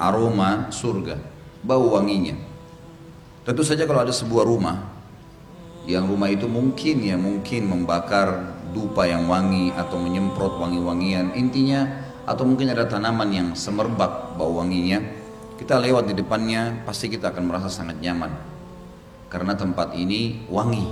aroma surga, bau wanginya. Tentu saja kalau ada sebuah rumah, yang rumah itu mungkin membakar dupa yang wangi atau menyemprot wangi-wangian, intinya, atau mungkin ada tanaman yang semerbak bau wanginya, kita lewat di depannya pasti kita akan merasa sangat nyaman karena tempat ini wangi.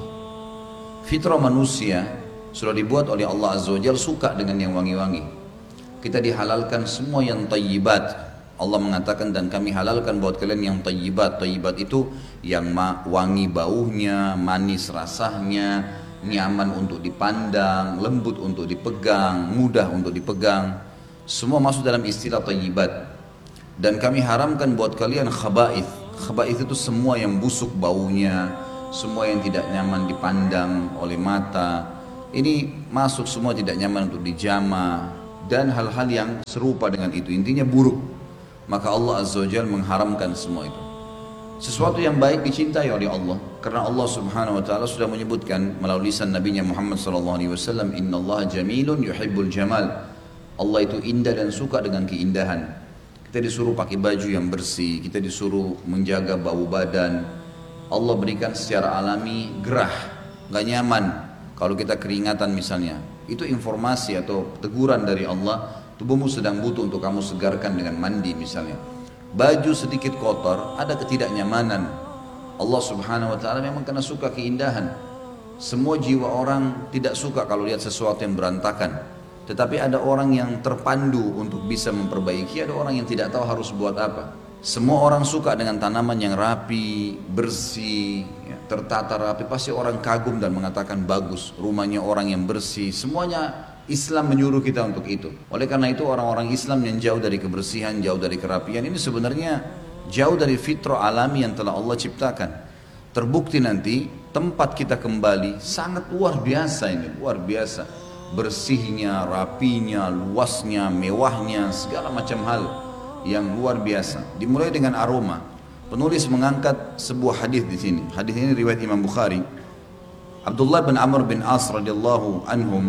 Fitrah manusia sudah dibuat oleh Allah Azza wa Jalla suka dengan yang wangi-wangi. Kita dihalalkan semua yang thayyibat. Allah mengatakan, dan kami halalkan buat kalian yang thayyibat. Thayyibat itu yang wangi baunya, manis rasanya, nyaman untuk dipandang, lembut untuk dipegang, mudah untuk dipegang. Semua masuk dalam istilah thayyibat. Dan kami haramkan buat kalian khaba'ith. Khaba'ith itu semua yang busuk baunya, semua yang tidak nyaman dipandang oleh mata. Ini masuk semua tidak nyaman untuk dijama dan hal-hal yang serupa dengan itu. Intinya buruk. Maka Allah Azza wa Jalla mengharamkan semua itu. Sesuatu yang baik dicintai oleh Allah karena Allah Subhanahu wa taala sudah menyebutkan melalui lisan Nabi Muhammad sallallahu alaihi wasallam, innallaha jamilun yuhibbul jamal. Allah itu indah dan suka dengan keindahan. Kita disuruh pakai baju yang bersih, kita disuruh menjaga bau badan. Allah berikan secara alami gerah, enggak nyaman kalau kita keringatan misalnya. Itu informasi atau teguran dari Allah. Tubuhmu sedang butuh untuk kamu segarkan dengan mandi misalnya. Baju sedikit kotor, ada ketidaknyamanan. Allah Subhanahu wa taala memang karena suka keindahan. Semua jiwa orang tidak suka kalau lihat sesuatu yang berantakan. Tetapi ada orang yang terpandu untuk bisa memperbaiki, ada orang yang tidak tahu harus buat apa. Semua orang suka dengan tanaman yang rapi, bersih, ya, tertata rapi. Pasti orang kagum dan mengatakan bagus. Rumahnya orang yang bersih, semuanya Islam menyuruh kita untuk itu. Oleh karena itu orang-orang Islam yang jauh dari kebersihan, jauh dari kerapian, ini sebenarnya jauh dari fitrah alami yang telah Allah ciptakan. Terbukti nanti tempat kita kembali sangat luar biasa ini, luar biasa. Bersihnya, rapinya, luasnya, mewahnya, segala macam hal yang luar biasa. Dimulai dengan aroma. Penulis mengangkat sebuah hadis di sini. Hadis ini riwayat Imam Bukhari. Abdullah bin Amr bin As radhiyallahu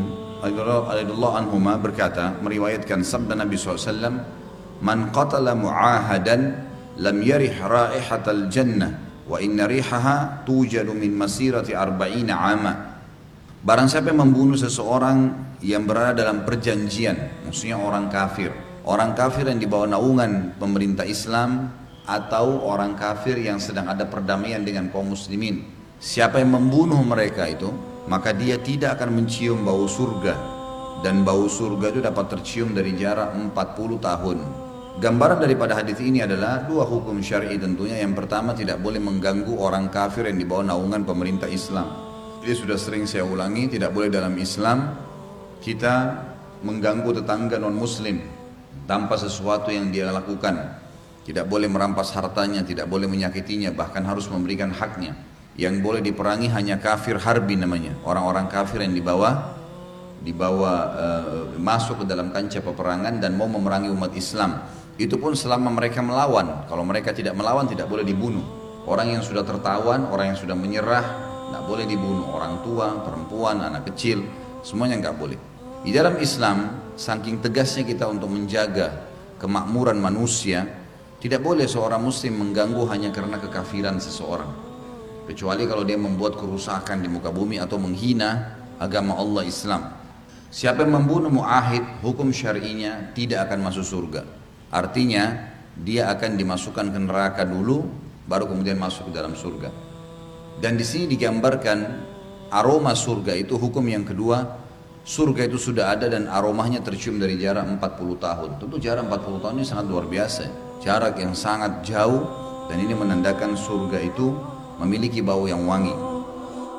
anhuma berkata, meriwayatkan sabda Nabi SAW, man qatala mu'ahadan lam yarih raihatal jannah wa inna rihaha tujadu min masirati arba'ina ama. Barang siapa yang membunuh seseorang yang berada dalam perjanjian, maksudnya orang kafir yang di bawah naungan pemerintah Islam, atau orang kafir yang sedang ada perdamaian dengan kaum muslimin, siapa yang membunuh mereka itu, maka dia tidak akan mencium bau surga, dan bau surga itu dapat tercium dari jarak 40 tahun. Gambaran daripada hadis ini adalah dua hukum syar'i tentunya. Yang pertama, tidak boleh mengganggu orang kafir yang di bawah naungan pemerintah Islam. Jadi sudah sering saya ulangi, tidak boleh dalam Islam kita mengganggu tetangga non muslim tanpa sesuatu yang dia lakukan. Tidak boleh merampas hartanya, tidak boleh menyakitinya, bahkan harus memberikan haknya. Yang boleh diperangi hanya kafir harbi namanya, orang-orang kafir yang dibawa masuk ke dalam kancah peperangan dan mau memerangi umat Islam. Itu pun selama mereka melawan. Kalau mereka tidak melawan tidak boleh dibunuh. Orang yang sudah tertawan, orang yang sudah menyerah, tidak boleh dibunuh. Orang tua, perempuan, anak kecil, semuanya nggak boleh. Di dalam Islam, saking tegasnya kita untuk menjaga kemakmuran manusia, tidak boleh seorang muslim mengganggu hanya karena kekafiran seseorang. Kecuali kalau dia membuat kerusakan di muka bumi atau menghina agama Allah Islam. Siapa yang membunuh mu'ahid, hukum syar'inya tidak akan masuk surga. Artinya dia akan dimasukkan ke neraka dulu, baru kemudian masuk ke dalam surga. Dan di sini digambarkan aroma surga itu hukum yang kedua. Surga itu sudah ada dan aromanya tercium dari jarak 40 tahun. Tentu jarak 40 tahun ini sangat luar biasa. Jarak yang sangat jauh, dan ini menandakan surga itu memiliki bau yang wangi.